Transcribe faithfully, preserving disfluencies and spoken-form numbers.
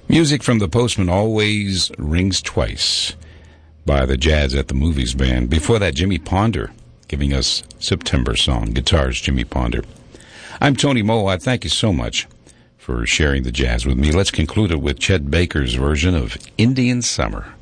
Music from The Postman always rings twice by the Jazz at the Movies Band. Before that, Jimmy Ponder giving us September Song. Guitars, Jimmy Ponder. I'm Tony Moe. I thank you so much for sharing the jazz with me. Let's conclude it with Chet Baker's version of Indian Summer.